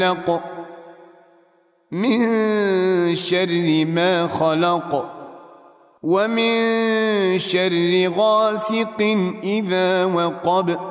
من شر ما خلق ومن شر غاسق إذا وقب